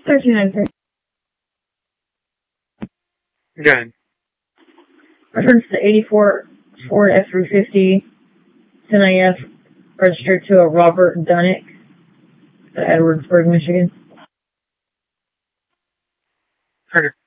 1393. Go ahead. Reference to 84 Ford F-350 10IF registered to a Robert Dunnick at Edwardsburg, Michigan. Carter.